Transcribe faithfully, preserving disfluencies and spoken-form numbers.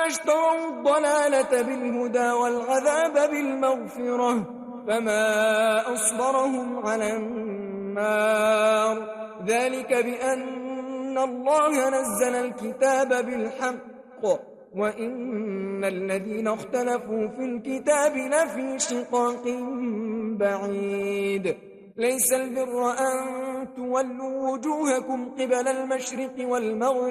اشتروا الضلالة بالهدى والعذاب بالمغفرة فما أصبرهم على النار ذلك بأن الله نزل الكتاب بالحق وإن الذين اختلفوا في الكتاب لفي شقاق بعيد ليس البر أن تولوا وجوهكم قبل المشرق والمغرب